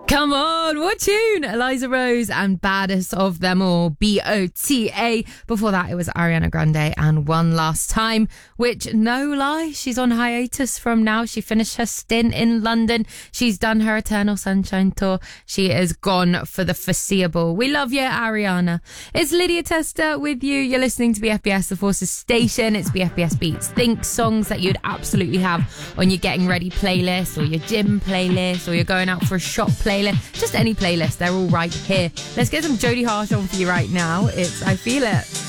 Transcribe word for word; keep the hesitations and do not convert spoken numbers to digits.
Come on, what tune? Eliza Rose and Baddest of Them All, B O T A. Before that, it was Ariana Grande and One Last Time, which, no lie, she's on hiatus from now. She finished her stint in London. She's done her Eternal Sunshine tour. She is gone for the foreseeable. We love you, Ariana. It's Lydia Tester with you. You're listening to B F B S, the Forces station. It's B F B S Beats. Think songs that you'd absolutely have on your getting ready playlist, or your gym playlist, or you're going out for a shop playlist. Just any playlist, they're all right here. Let's get some Jodie Harsh on for you right now. It's I Feel It.